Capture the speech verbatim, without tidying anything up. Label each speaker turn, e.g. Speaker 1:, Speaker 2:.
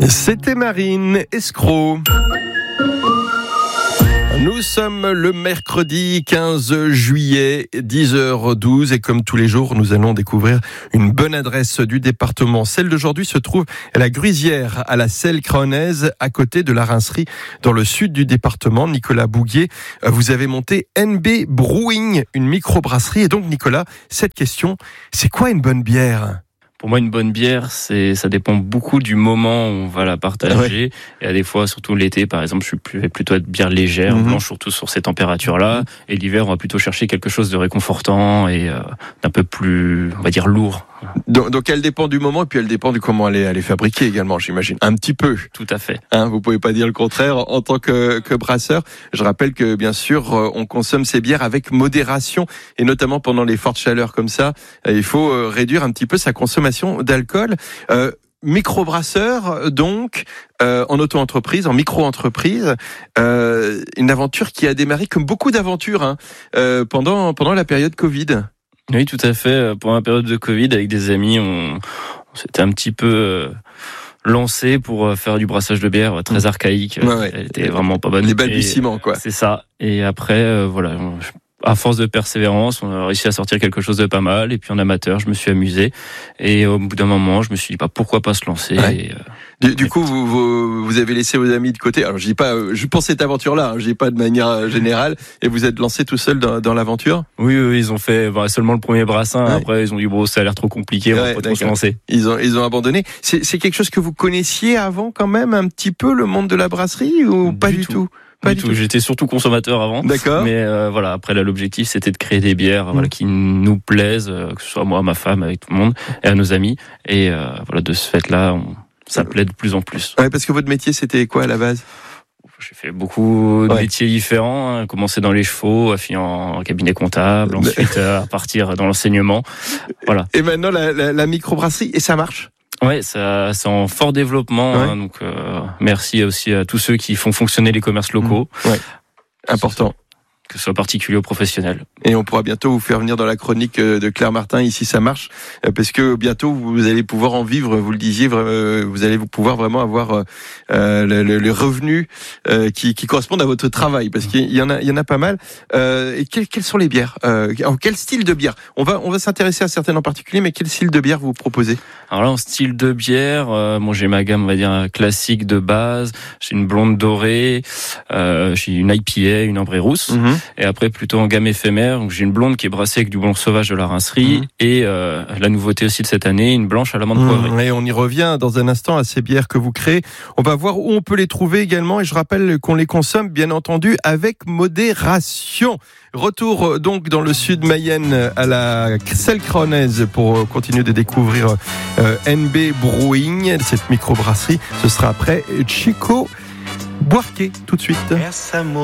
Speaker 1: C'était Marine Escroc. Nous sommes le mercredi quinze juillet, dix heures douze, et comme tous les jours, nous allons découvrir une bonne adresse du département. Celle d'aujourd'hui se trouve à la Gruisière, à la Selle-Craonnaise, à côté de la Rincerie, dans le sud du département. Nicolas Bouguier, vous avez monté N B Brewing, une microbrasserie. Et donc, Nicolas, cette question, c'est quoi une bonne bière ?
Speaker 2: Pour moi, une bonne bière, c'est, ça dépend beaucoup du moment où on va la partager. Ouais. Et à des fois, surtout l'été, par exemple, je vais plutôt être bière légère, mmh. blanche, surtout sur ces températures-là. Mmh. Et l'hiver, on va plutôt chercher quelque chose de réconfortant et euh, d'un peu plus, on va dire, lourd.
Speaker 1: Donc, donc, elle dépend du moment et puis elle dépend de comment elle est, elle est fabriquée également, j'imagine. Un petit peu.
Speaker 2: Tout à fait.
Speaker 1: Hein, vous pouvez pas dire le contraire en tant que, que brasseur. Je rappelle que, bien sûr, on consomme ces bières avec modération et notamment pendant les fortes chaleurs comme ça. Il faut réduire un petit peu sa consommation d'alcool. Euh, microbrasseur, donc, euh, en auto-entreprise, en micro-entreprise, euh, une aventure qui a démarré comme beaucoup d'aventures hein, euh, pendant pendant la période Covid.
Speaker 2: Oui, tout à fait. Pendant la période de Covid, avec des amis, on, on s'était un petit peu euh, lancé pour faire du brassage de bière très archaïque.
Speaker 1: Ouais, ouais.
Speaker 2: Elle était vraiment pas bonne.
Speaker 1: Les balbutiements, quoi.
Speaker 2: C'est ça. Et après, euh, voilà. On, à force de persévérance, on a réussi à sortir quelque chose de pas mal. Et puis en amateur, je me suis amusé. Et au bout d'un moment, je me suis dit, bah, pourquoi pas se lancer
Speaker 1: ouais.
Speaker 2: et, euh,
Speaker 1: Du, du coup, vous, vous, vous avez laissé vos amis de côté. Alors, je dis pas, je pense cette aventure-là, hein, je dis pas de manière générale. Et vous êtes lancé tout seul dans, dans l'aventure ?
Speaker 2: Oui, oui, ils ont fait bah, seulement le premier brassin. Ouais. Après, ils ont dit bon, ça a l'air trop compliqué, on va ouais, pas trop se lancer.
Speaker 1: Ils ont, ils ont abandonné. C'est, c'est quelque chose que vous connaissiez avant, quand même, un petit peu le monde de la brasserie ou pas du, du tout, tout
Speaker 2: Pas du tout. tout. J'étais surtout consommateur avant.
Speaker 1: D'accord.
Speaker 2: Mais euh, voilà, après là, l'objectif c'était de créer des bières, mmh. voilà, qui nous plaisent, euh, que ce soit moi, ma femme, avec tout le monde, et à nos amis. Et euh, voilà, de ce fait-là, on, ça plaît de plus en plus.
Speaker 1: Ouais, parce que votre métier c'était quoi à la base ?
Speaker 2: J'ai fait beaucoup de ouais. métiers différents. Hein. Commencé dans les chevaux, fini en cabinet comptable, ensuite à partir dans l'enseignement. Voilà.
Speaker 1: Et maintenant la, la, la microbrasserie, et ça marche ?
Speaker 2: Ouais, ça, c'est en fort développement. Ouais. Hein, donc, euh, merci aussi à tous ceux qui font fonctionner les commerces locaux.
Speaker 1: Ouais. Important.
Speaker 2: Que ce soit particulier ou professionnel.
Speaker 1: Et on pourra bientôt vous faire venir dans la chronique de Claire Martin, ici ça marche, parce que bientôt vous allez pouvoir en vivre, vous le disiez, vous allez pouvoir vraiment avoir euh, le, le, le revenu euh, qui, qui correspondent à votre travail, parce qu'il y en a, il y en a pas mal. Euh, et quelles, quelles sont les bières euh, Quel style de bière On va, on va s'intéresser à certaines en particulier, mais quel style de bière vous proposez ?
Speaker 2: Alors là, en style de bière, euh, bon, j'ai ma gamme, on va dire classique de base. J'ai une blonde dorée, euh, j'ai une I P A, une ambrée rousse. Mm-hmm. Et après, plutôt en gamme éphémère, donc j'ai une blonde qui est brassée avec du blanc sauvage de la Rincerie mmh. et euh, la nouveauté aussi de cette année, une blanche à l'amande mmh. poivrée.
Speaker 1: Et on y revient dans un instant à ces bières que vous créez. On va voir où on peut les trouver également, et je rappelle qu'on les consomme bien entendu avec modération. Retour donc dans le sud Mayenne à la Selle-Craonnaise pour continuer de découvrir euh, N B Brewing, cette microbrasserie. Ce sera après Chico Buarque tout de suite.